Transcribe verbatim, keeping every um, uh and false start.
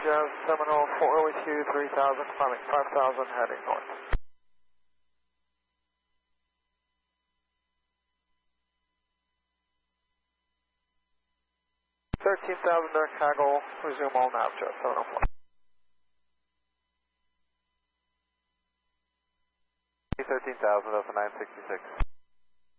Jazz Seminole, Fort Willie Q, three thousand, climbing five thousand, heading north. thirteen thousand, Direct Haggle, resume all nav, Jazz seven oh four. thirteen thousand, Delta nine sixty-six.